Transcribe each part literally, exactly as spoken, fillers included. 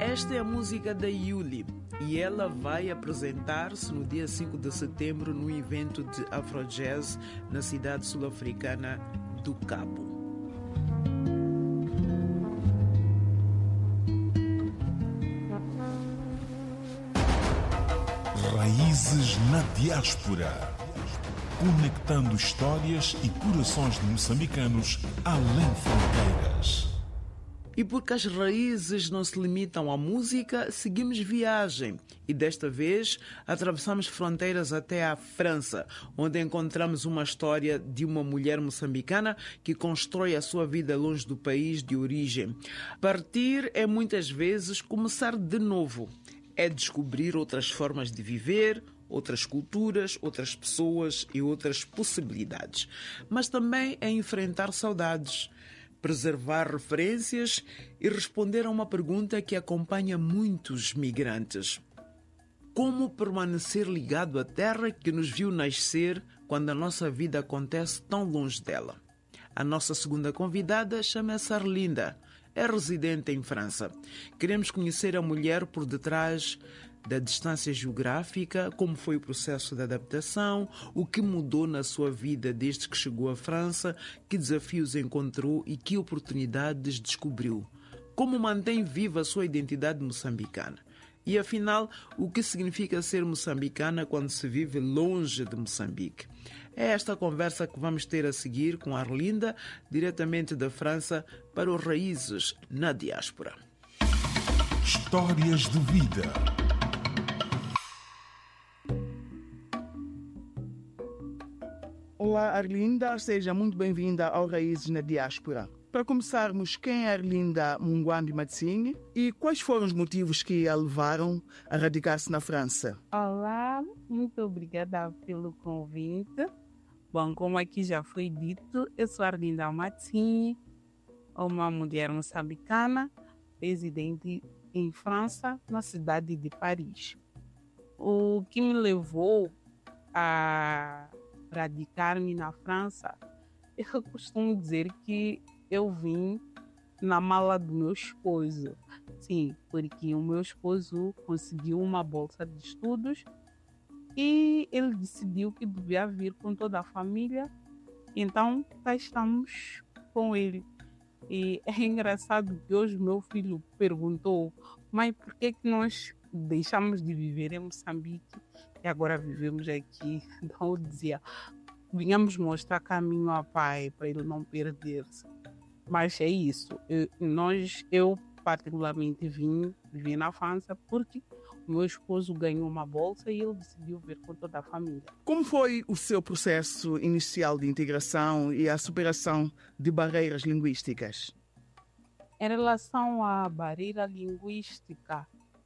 Esta é a música da Yuli e ela vai apresentar-se no dia cinco de setembro no evento de Afrojazz na cidade sul-africana do Cabo. Raízes na diáspora, conectando histórias e corações de moçambicanos além fronteiras. E porque as raízes não se limitam à música, seguimos viagem e desta vez atravessamos fronteiras até à França, onde encontramos uma história de uma mulher moçambicana que constrói a sua vida longe do país de origem. Partir é muitas vezes começar de novo, é descobrir outras formas de viver, outras culturas, outras pessoas e outras possibilidades, mas também é enfrentar saudades, preservar referências e responder a uma pergunta que acompanha muitos migrantes. Como permanecer ligado à terra que nos viu nascer quando a nossa vida acontece tão longe dela? A nossa segunda convidada chama-se Arlinda, é residente em França. Queremos conhecer a mulher por detrás da distância geográfica, como foi o processo de adaptação, o que mudou na sua vida desde que chegou à França, que desafios encontrou e que oportunidades descobriu. Como mantém viva a sua identidade moçambicana. E afinal, o que significa ser moçambicana quando se vive longe de Moçambique? É esta conversa que vamos ter a seguir com a Arlinda, diretamente da França, para os Raízes na Diáspora. Histórias de vida. Olá, Arlinda, seja muito bem-vinda ao Raízes na Diáspora. Para começarmos, quem é Arlinda Mungwambi Matsinhe e quais foram os motivos que a levaram a radicar-se na França? Olá, muito obrigada pelo convite. Bom, como aqui já foi dito, eu sou Arlinda Matsinhe, uma mulher moçambicana, residente em França, na cidade de Paris. O que me levou a radicar-me na França, eu costumo dizer que eu vim na mala do meu esposo. Sim, porque o meu esposo conseguiu uma bolsa de estudos e ele decidiu que devia vir com toda a família. Então, cá estamos com ele. E é engraçado que hoje meu filho perguntou: mãe, por que que nós deixamos de viver em Moçambique e agora vivemos aqui? Então eu dizia, vinhamos mostrar caminho ao pai para ele não perder-se. Mas é isso, eu, nós, eu particularmente vim viver na França porque o meu esposo ganhou uma bolsa e ele decidiu vir com toda a família. Como foi o seu processo inicial de integração e a superação de barreiras linguísticas? Em relação à barreira linguística,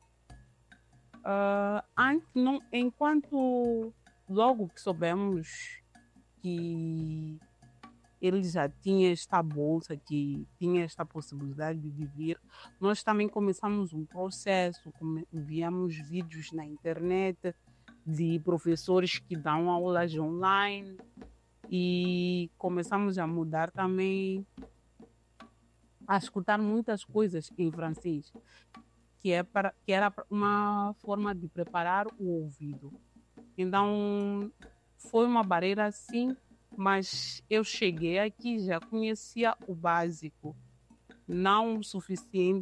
Uh, antes, não, enquanto logo que soubemos que ele já tinha esta bolsa, que tinha esta possibilidade de vir, nós também começamos um processo, enviamos vídeos na internet de professores que dão aulas online e começamos a mudar também, a escutar muitas coisas em francês. Que, é para, que era uma forma de preparar o ouvido. Então, foi uma barreira sim, mas eu cheguei aqui, já conhecia o básico, não o suficiente